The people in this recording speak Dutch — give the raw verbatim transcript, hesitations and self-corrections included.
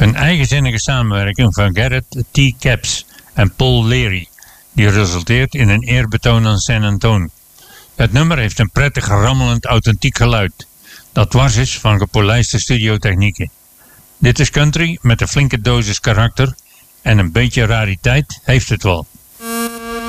Een eigenzinnige samenwerking van Garrett T. Capps en Paul Leary, die resulteert in een eerbetoon aan San Antone. Het nummer heeft een prettig rammelend authentiek geluid, dat dwars is van gepolijste studiotechnieken. Dit is country met een flinke dosis karakter en een beetje rariteit heeft het wel.